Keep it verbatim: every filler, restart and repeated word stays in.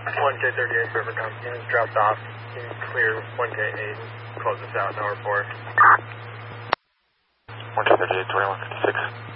one K thirty-eight, River Come. Units dropped off. You can clear one K eight and close this out in hour four. one K thirty-eight, twenty-one fifty-six.